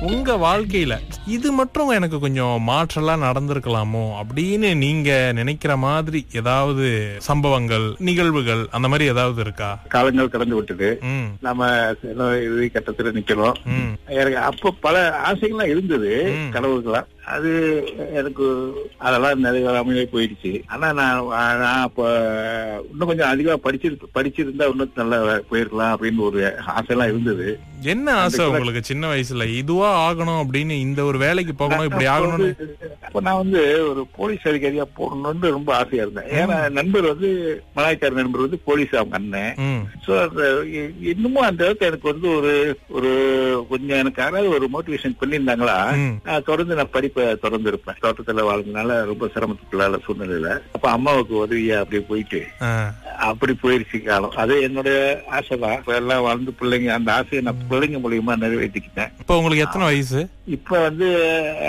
உங்க வாழ்க்கையில இது மட்டும் எனக்கு கொஞ்சம் மாற்றலாம் நடந்திருக்கலாமோ அப்படின்னு நீங்க நினைக்கிற மாதிரி ஏதாவது சம்பவங்கள், நிகழ்வுகள் அந்த மாதிரி ஏதாவது இருக்கா? காலங்கள் கடந்து விட்டது. நம்ம இறுதி கட்டத்துல நிக்கிறோம். எனக்கு அப்ப பல ஆசைகள்லாம் இருந்தது, கனவுகளா. அது எனக்கு அதெல்லாம் நிறைவேறாமலே போயிடுச்சு. ஆனா நான் அப்ப இன்னும் கொஞ்சம் அதிகமா படிச்சிருந்தா இன்னும் நல்லா போயிருக்கலாம் அப்படின்னு ஒரு ஆசைலாம் இருந்தது. என்ன ஆசை உங்களுக்கு சின்ன வயசுல? இதுவா ஆகணும் அப்படின்னு, இந்த ஒரு வேலைக்கு போகணும், இப்படி ஆகணும்னு? அப்ப நான் ஒரு போலீஸ் அதிகாரியா போகணும்னு ரொம்ப ஆசையா இருந்தேன். ஏன்னா நண்பர் மலாய்க்கார நண்பர் போலீஸ் அவங்க அண்ணன். சோ இன்னமும் அந்த அளவுக்கு எனக்கு ஒரு கொஞ்சம் எனக்கு யாராவது ஒரு மோட்டிவேஷன் பண்ணியிருந்தாங்களா, தொடர்ந்து நான் படிப்பை தொடர்ந்து இருப்பேன். தோட்டத்துல வாழ்ந்தனால ரொம்ப சிரமத்துக்குள்ளால சூழ்நிலையில அப்ப அம்மாவுக்கு உதவியா அப்படியே போயிட்டு அப்படி போயிருச்சு காலம். அது என்னுடைய ஆசை தான். இப்ப எல்லாம் வாழ்ந்து பிள்ளைங்க அந்த ஆசையை நான் பிள்ளைங்க மூலியமா நிறைவேற்றிக்கிட்டேன். இப்ப உங்களுக்கு எத்தனை வயசு? இப்ப